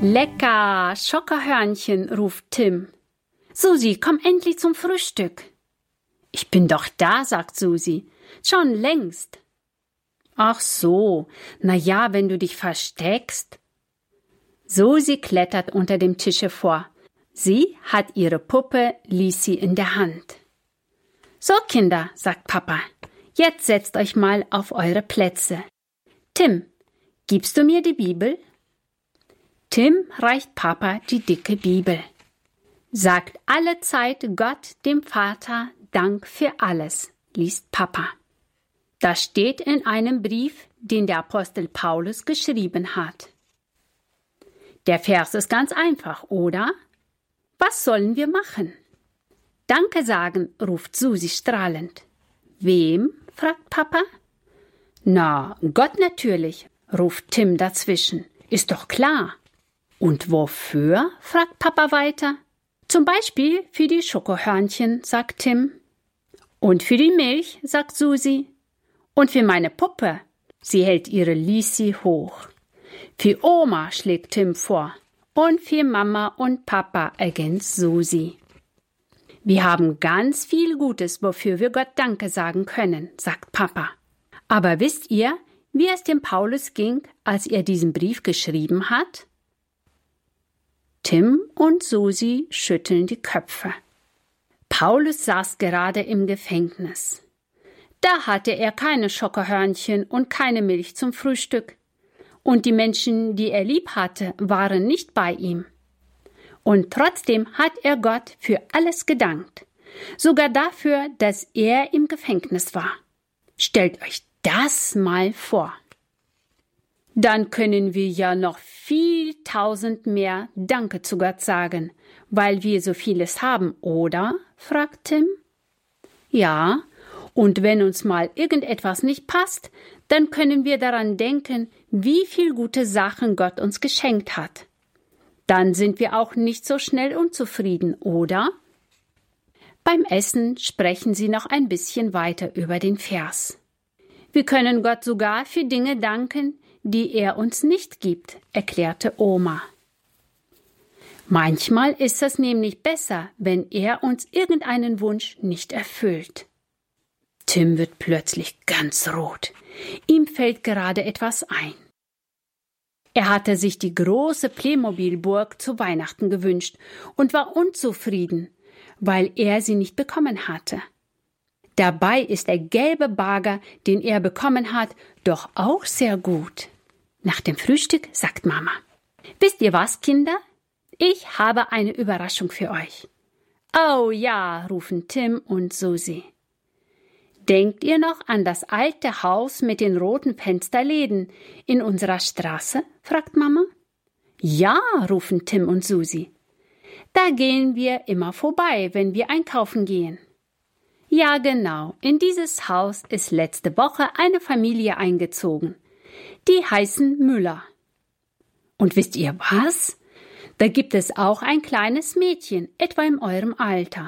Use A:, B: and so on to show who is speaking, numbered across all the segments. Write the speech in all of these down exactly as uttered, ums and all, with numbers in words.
A: Lecker, Schokohörnchen, ruft Tim. Susi, komm endlich zum Frühstück. Ich bin doch da, sagt Susi. Schon längst. Ach so, na ja, wenn du dich versteckst. Susi klettert unter dem Tisch hervor. Sie hat ihre Puppe Lisi in der Hand. So, Kinder, sagt Papa, jetzt setzt euch mal auf eure Plätze. Tim, gibst du mir die Bibel? Tim reicht Papa die dicke Bibel. Sagt alle Zeit Gott, dem Vater, Dank für alles, liest Papa. Das steht in einem Brief, den der Apostel Paulus geschrieben hat. Der Vers ist ganz einfach, oder? Was sollen wir machen? Danke sagen, ruft Susi strahlend. Wem? fragt Papa. Na, Gott natürlich, ruft Tim dazwischen. Ist doch klar. Und wofür? fragt Papa weiter. Zum Beispiel für die Schokohörnchen, sagt Tim. Und für die Milch, sagt Susi. Und für meine Puppe. Sie hält ihre Lisi hoch. Für Oma, schlägt Tim vor. Und für Mama und Papa, ergänzt Susi. Wir haben ganz viel Gutes, wofür wir Gott Danke sagen können, sagt Papa. Aber wisst ihr, wie es dem Paulus ging, als er diesen Brief geschrieben hat? Tim und Susi schütteln die Köpfe. Paulus saß gerade im Gefängnis. Da hatte er keine Schokohörnchen und keine Milch zum Frühstück. Und die Menschen, die er lieb hatte, waren nicht bei ihm. Und trotzdem hat er Gott für alles gedankt. Sogar dafür, dass er im Gefängnis war. Stellt euch das mal vor. Dann können wir ja noch viel tausend mehr Danke zu Gott sagen, weil wir so vieles haben, oder? fragt Tim. Ja, und wenn uns mal irgendetwas nicht passt, dann können wir daran denken, wie viel gute Sachen Gott uns geschenkt hat. Dann sind wir auch nicht so schnell unzufrieden, oder? Beim Essen sprechen sie noch ein bisschen weiter über den Vers. Wir können Gott sogar für Dinge danken, die er uns nicht gibt, erklärte Oma. Manchmal ist es nämlich besser, wenn er uns irgendeinen Wunsch nicht erfüllt. Tim wird plötzlich ganz rot. Ihm fällt gerade etwas ein. Er hatte sich die große Playmobil-Burg zu Weihnachten gewünscht und war unzufrieden, weil er sie nicht bekommen hatte. Dabei ist der gelbe Bagger, den er bekommen hat, doch auch sehr gut. Nach dem Frühstück sagt Mama: Wisst ihr was, Kinder? Ich habe eine Überraschung für euch. Oh ja, rufen Tim und Susi. Denkt ihr noch an das alte Haus mit den roten Fensterläden in unserer Straße? fragt Mama. Ja, rufen Tim und Susi. Da gehen wir immer vorbei, wenn wir einkaufen gehen. Ja, genau, in dieses Haus ist letzte Woche eine Familie eingezogen. Die heißen Müller. Und wisst ihr was? Da gibt es auch ein kleines Mädchen, etwa in eurem Alter.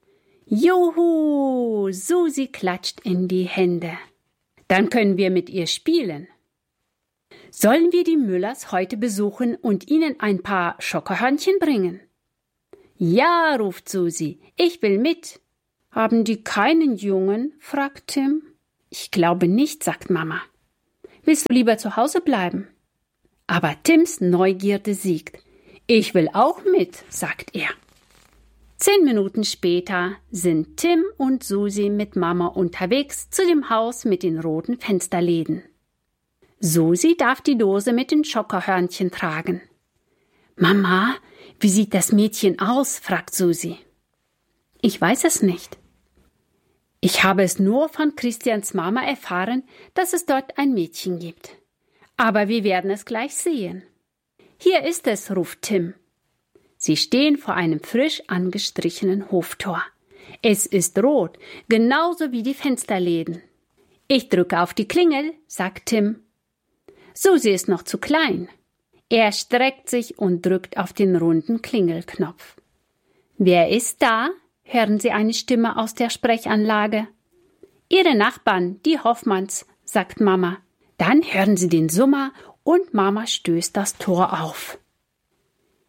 A: Juhu, Susi klatscht in die Hände. Dann können wir mit ihr spielen. Sollen wir die Müllers heute besuchen und ihnen ein paar Schokohörnchen bringen? Ja, ruft Susi, ich will mit. Haben die keinen Jungen? fragt Tim. Ich glaube nicht, sagt Mama. Willst du lieber zu Hause bleiben? Aber Tims Neugierde siegt. Ich will auch mit, sagt er. Zehn Minuten später sind Tim und Susi mit Mama unterwegs zu dem Haus mit den roten Fensterläden. Susi darf die Dose mit den Schokohörnchen tragen. Mama, wie sieht das Mädchen aus? fragt Susi. Ich weiß es nicht. Ich habe es nur von Christians Mama erfahren, dass es dort ein Mädchen gibt. Aber wir werden es gleich sehen. Hier ist es, ruft Tim. Sie stehen vor einem frisch angestrichenen Hoftor. Es ist rot, genauso wie die Fensterläden. Ich drücke auf die Klingel, sagt Tim. Susi ist noch zu klein. Er streckt sich und drückt auf den runden Klingelknopf. Wer ist da? Hören Sie eine Stimme aus der Sprechanlage. Ihre Nachbarn, die Hoffmanns, sagt Mama. Dann hören Sie den Summer und Mama stößt das Tor auf.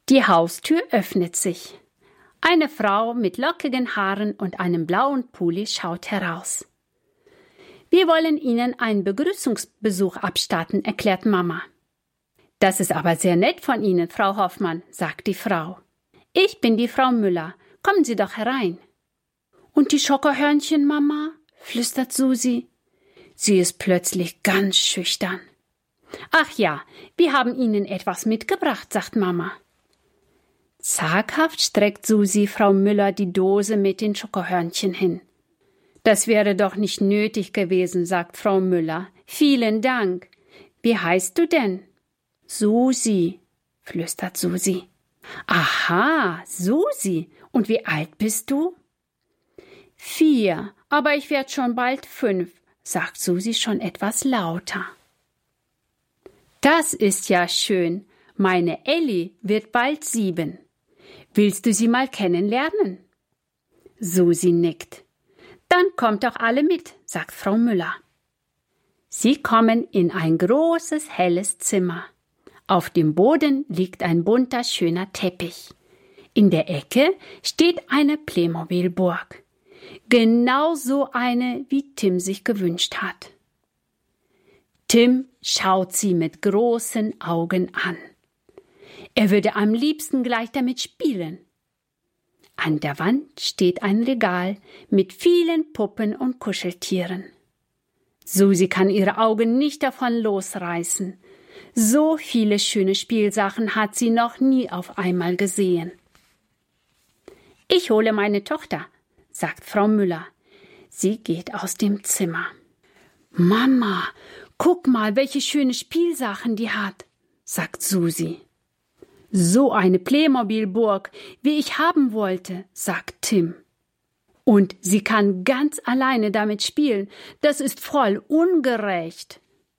A: Die Haustür öffnet sich. Eine Frau mit lockigen Haaren und einem blauen Pulli schaut heraus. Wir wollen Ihnen einen Begrüßungsbesuch abstatten, erklärt Mama. Das ist aber sehr nett von Ihnen, Frau Hoffmann, sagt die Frau. Ich bin die Frau Müller. Kommen Sie doch herein. Und die Schokohörnchen, Mama? Flüstert Susi. Sie ist plötzlich ganz schüchtern. Ach ja, wir haben Ihnen etwas mitgebracht, sagt Mama. Zaghaft streckt Susi Frau Müller die Dose mit den Schokohörnchen hin. Das wäre doch nicht nötig gewesen, sagt Frau Müller. Vielen Dank. Wie heißt du denn? Susi, flüstert Susi. Aha, Susi. Und wie alt bist du? Vier, aber ich werde schon bald fünf, sagt Susi schon etwas lauter. Das ist ja schön. Meine Elli wird bald sieben. Willst du sie mal kennenlernen? Susi nickt. Dann kommt doch alle mit, sagt Frau Müller. Sie kommen in ein großes, helles Zimmer. Auf dem Boden liegt ein bunter, schöner Teppich. In der Ecke steht eine Playmobil-Burg. Genau so eine, wie Tim sich gewünscht hat. Tim schaut sie mit großen Augen an. Er würde am liebsten gleich damit spielen. An der Wand steht ein Regal mit vielen Puppen und Kuscheltieren. Susi kann ihre Augen nicht davon losreißen. So viele schöne Spielsachen hat sie noch nie auf einmal gesehen. Ich hole meine Tochter, sagt Frau Müller. Sie geht aus dem Zimmer. Mama, guck mal, welche schöne Spielsachen die hat, sagt Susi. So eine Playmobil-Burg, wie ich haben wollte, sagt Tim. Und sie kann ganz alleine damit spielen. Das ist voll ungerecht.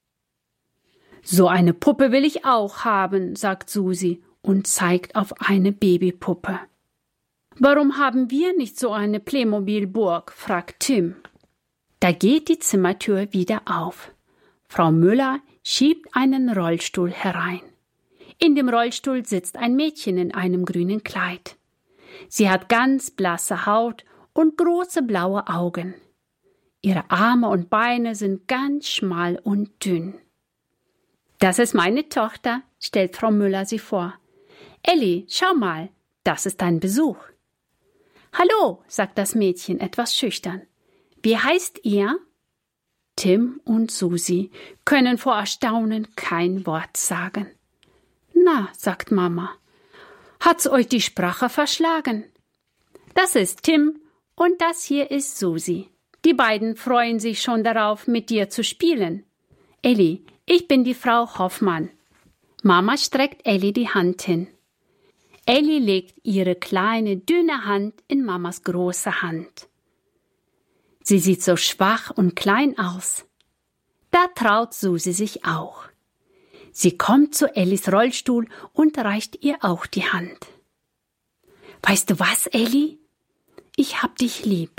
A: So eine Puppe will ich auch haben, sagt Susi und zeigt auf eine Babypuppe. Warum haben wir nicht so eine Playmobil-Burg, fragt Tim. Da geht die Zimmertür wieder auf. Frau Müller schiebt einen Rollstuhl herein. In dem Rollstuhl sitzt ein Mädchen in einem grünen Kleid. Sie hat ganz blasse Haut und große blaue Augen. Ihre Arme und Beine sind ganz schmal und dünn. Das ist meine Tochter, stellt Frau Müller sie vor. Elli, schau mal, das ist dein Besuch. Hallo, sagt das Mädchen etwas schüchtern. Wie heißt ihr? Tim und Susi können vor Erstaunen kein Wort sagen. Na, sagt Mama, hat's euch die Sprache verschlagen? Das ist Tim und das hier ist Susi. Die beiden freuen sich schon darauf, mit dir zu spielen. Elli, ich bin die Frau Hoffmann. Mama streckt Elli die Hand hin. Elli legt ihre kleine, dünne Hand in Mamas große Hand. Sie sieht so schwach und klein aus. Da traut Susi sich auch. Sie kommt zu Ellis Rollstuhl und reicht ihr auch die Hand. Weißt du was, Elli? Ich hab dich lieb.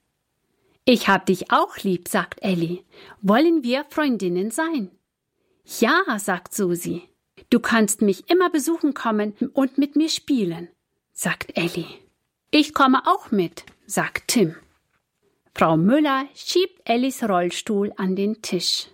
A: Ich hab dich auch lieb, sagt Elli. Wollen wir Freundinnen sein? Ja, sagt Susi. Du kannst mich immer besuchen kommen und mit mir spielen, sagt Elli. Ich komme auch mit, sagt Tim. Frau Müller schiebt Ellis Rollstuhl an den Tisch.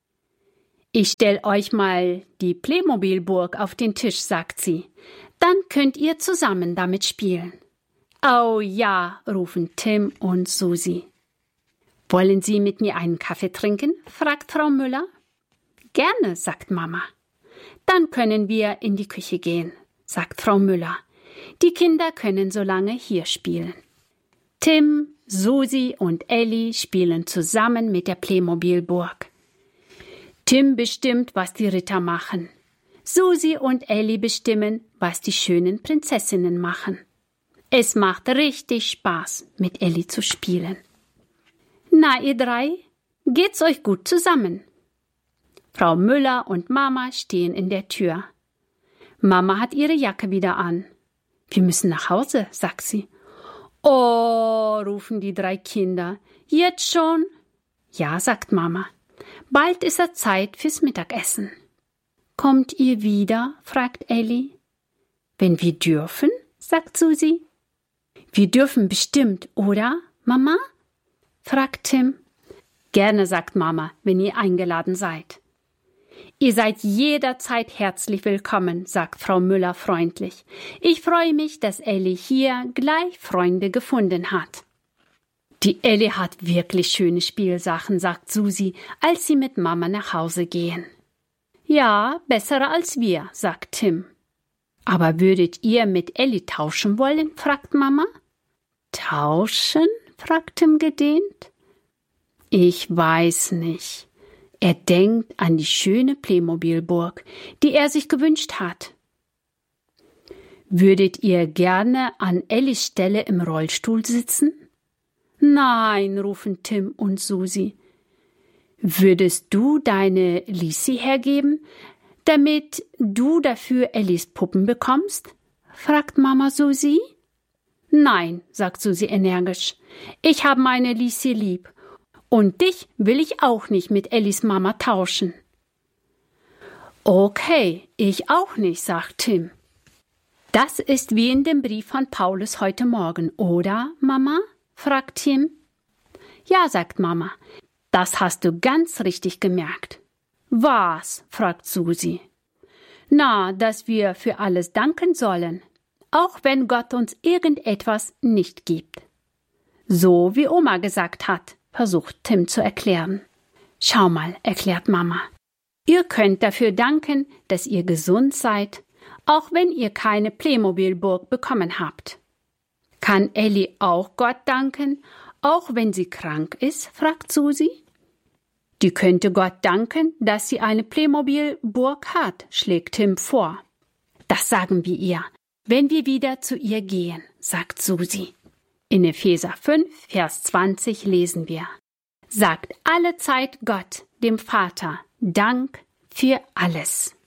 A: Ich stell euch mal die Playmobil-Burg auf den Tisch, sagt sie. Dann könnt ihr zusammen damit spielen. Oh ja, rufen Tim und Susi. Wollen Sie mit mir einen Kaffee trinken? Fragt Frau Müller. Gerne, sagt Mama. Dann können wir in die Küche gehen, sagt Frau Müller. Die Kinder können so lange hier spielen. Tim, Susi und Elli spielen zusammen mit der Playmobil-Burg. Tim bestimmt, was die Ritter machen. Susi und Elli bestimmen, was die schönen Prinzessinnen machen. Es macht richtig Spaß, mit Elli zu spielen. Na, ihr drei, geht's euch gut zusammen? Frau Müller und Mama stehen in der Tür. Mama hat ihre Jacke wieder an. Wir müssen nach Hause, sagt sie. Oh, rufen die drei Kinder. Jetzt schon? Ja, sagt Mama. Bald ist es Zeit fürs Mittagessen. Kommt ihr wieder? Fragt Elli. Wenn wir dürfen, sagt Susi. Wir dürfen bestimmt, oder, Mama? Fragt Tim. Gerne, sagt Mama, wenn ihr eingeladen seid. Ihr seid jederzeit herzlich willkommen, sagt Frau Müller freundlich. Ich freue mich, dass Elli hier gleich Freunde gefunden hat. Die Elli hat wirklich schöne Spielsachen, sagt Susi, als sie mit Mama nach Hause gehen. Ja, bessere als wir, sagt Tim. Aber würdet ihr mit Elli tauschen wollen, fragt Mama. Tauschen? fragt Tim gedehnt. Ich weiß nicht. Er denkt an die schöne Playmobil-Burg, die er sich gewünscht hat. Würdet ihr gerne an Ellis Stelle im Rollstuhl sitzen? Nein, rufen Tim und Susi. Würdest du deine Lisi hergeben, damit du dafür Ellis Puppen bekommst? Fragt Mama Susi. Nein, sagt Susi energisch. Ich habe meine Lisi lieb. Und dich will ich auch nicht mit Ellis Mama tauschen. Okay, ich auch nicht, sagt Tim. Das ist wie in dem Brief von Paulus heute Morgen, oder, Mama? fragt Tim. Ja, sagt Mama, das hast du ganz richtig gemerkt. Was? fragt Susi. Na, dass wir für alles danken sollen, auch wenn Gott uns irgendetwas nicht gibt. So wie Oma gesagt hat, versucht Tim zu erklären. Schau mal, erklärt Mama. Ihr könnt dafür danken, dass ihr gesund seid, auch wenn ihr keine Playmobil-Burg bekommen habt. Kann Elli auch Gott danken, auch wenn sie krank ist, fragt Susi. Die könnte Gott danken, dass sie eine Playmobil-Burg hat, schlägt Tim vor. Das sagen wir ihr, wenn wir wieder zu ihr gehen, sagt Susi. In Epheser fünf, Vers zwanzig lesen wir: Sagt allezeit Gott, dem Vater, Dank für alles.